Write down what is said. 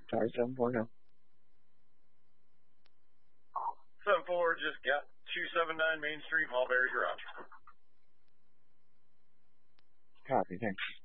Sorry, 740. 7-4, just got 279 Main Street, Mulberry Garage. Copy, thanks.